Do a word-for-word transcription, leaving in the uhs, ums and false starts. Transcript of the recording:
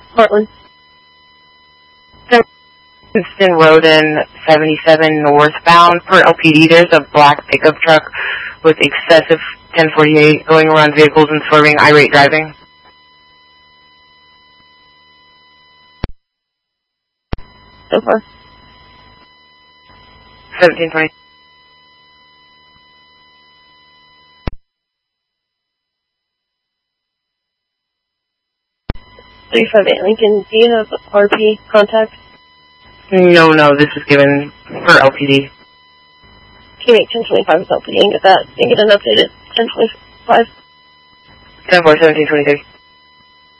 Portland. Winston Roden, seventy-seven northbound. For L P D, there's a black pickup truck with excessive ten forty-eight going around vehicles and swerving, irate driving. So far. seventeen twenty. three five eight Lincoln, do you have R P contact? No, no, this is given for L P D. Can you make ten twenty-five with L P D and get that, and get an updated ten twenty-five? ten four seventeen twenty-three.